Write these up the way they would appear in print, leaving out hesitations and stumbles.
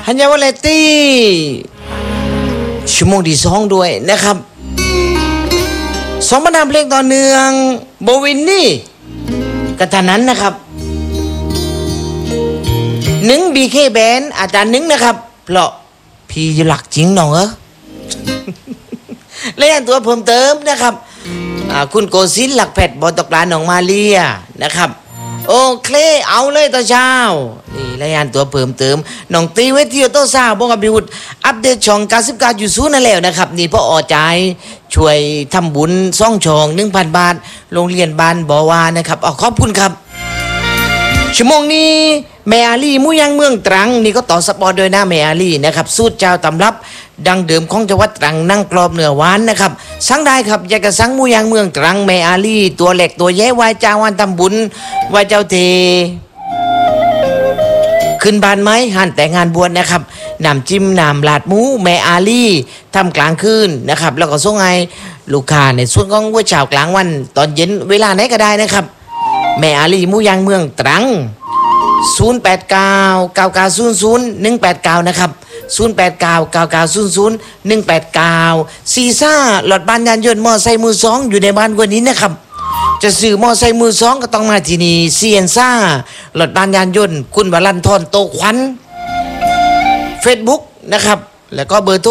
ฮันยาวาเลตี้ชั่วโมงที่2ด้วยนะครับ2บรรดาเพลงต่อเนื่องโบวินนี่กระทันนั้นนะครับ1 BK Band อาจารย์1นะครับเพราะพี่หลักจริงน้องและอย่างตัวเพิ่มเติมนะครับคุณโกศินหลักแพทย์บอตกลาหนองมาเลียนะครับโอเคเอาเลยตอนเช้านี่รายงานตัวเพิ่มเติมน้องตีเวทีโต้ซาบอกกับบิวอัปเดตช่อง99อยู่0นั่นแล้วนะครับนี่พ่ออใจช่วยทำบุญ2ช่อง 1,000 บาทโรงเรียนบ้านบ่อวานะครับขอบคุณครับชั่วโมงนี้แม่อาลีมูยังเมืองตรังนี่ก็ต่อสปอร์ตโดยหน้าแม่อาลีนะครับสูตรเจ้าตำรับดังเดิมของจังหวัดตรังนั่งกรอบเนื้อหวานนะครับสั่งได้ครับอยากจะสั่งมูยังเมืองตรังแม่อาลีตัวเล็กตัวแย่วายเจ้าวันทำบุญวายเจ้าเทขึ้นบานไม้หันแต่งงานบวชนะครับน้ำจิ้มน้ำลาดหมูแม่อาลีทำกลางคืนนะครับแล้วก็ส่งให้ลูกค้าในส่วนของวัวเช้ากลางวันตอนเย็นเวลาไหนก็ได้นะครับแม่อาลีมูยังเมืองตรัง089-9900-189นะครับ089-9900-189ซีซ่าหลอดบ้านยานยนต์มอไซค์มือ2อยู่ในบ้านวันนี้นะครับจะซื้อมอไซค์มือ2ก็ต้องมาที่นี่เซียนซ่าหลอดบ้านยานยนต์คุณวรันทรโตขวัญ Facebook นะครับแล้วก็เบอร์โทร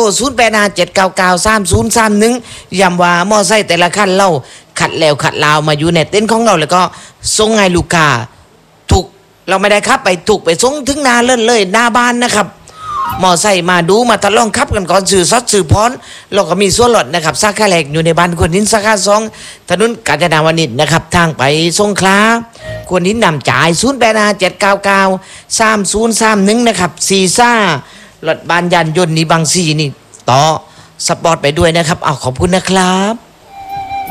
0857993031ย้ำว่ามอไซค์แต่ละคันเราขัดแล้วขัดลาวมาอยู่ในเต็นท์ของเราแล้วก็ส่งให้ลูกค้าถูกเราไม่ได้ขับไปถูกไปส่งถึงนาเลิ่นเลยหน้าบ้านนะครับมอไซค์มาดูมาทดลองขับกันก่อนสื่อซัดสื่อพรเราก็มีส่วนลดนะครับสาขาแรกอยู่ในบ้านคนนินสาขา2ถนนกาญจนาวนิชนะครับทางไปสงขลาคนนินนำจ่าย0857993031นะครับซีซ่ารถบ้านยานยนต์นี่บางซีนี่ต่อสปอร์ตไปด้วยนะครับขอบคุณนะครับ